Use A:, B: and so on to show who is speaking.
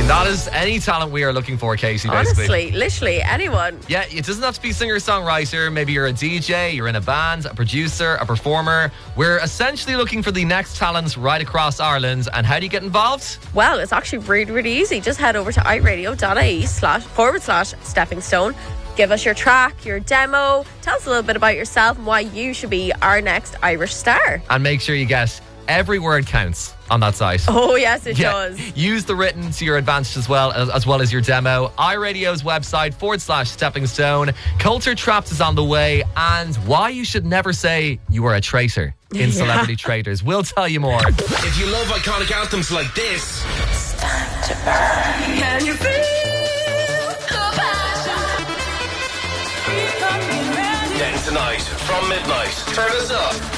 A: mean, that is any talent we are looking for, Casey, basically.
B: Honestly, literally anyone.
A: Yeah, it doesn't have to be singer-songwriter. Maybe you're a DJ, you're in a band, a producer, a performer. We're essentially looking for the next talents right across Ireland. And how do you get involved?
B: Well, it's actually really, really easy. Just head over to iRadio.ie//stepping stone. Give us your track, your demo. Tell us a little bit about yourself and why you should be our next Irish star.
A: And make sure you get every word counts on that site.
B: Oh, yes, it does.
A: Use the written to your advantage as well as your demo. iRadio's website /stepping stone. Culture Trapped is on the way, and why you should never say you are a traitor in Celebrity Traitors. We'll tell you more.
C: If you love iconic anthems like this,
D: It's time to burn. Can you feel the passion?
C: then tonight from midnight, turn us up.